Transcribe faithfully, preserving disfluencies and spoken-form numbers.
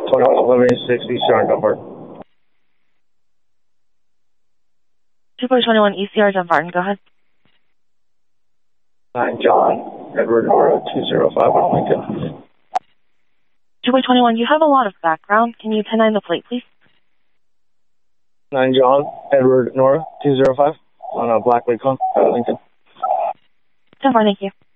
twenty-one eleven sixty, Sharon Dunbar. two four two one E C R Dunbarton, go ahead. nine John, Edward Nora, two zero five one Lincoln. two four two one, you have a lot of background. Can you ten nine the plate, please? nine John, Edward Nora, two zero five on a black Lincoln. Lincoln. ten four, thank you.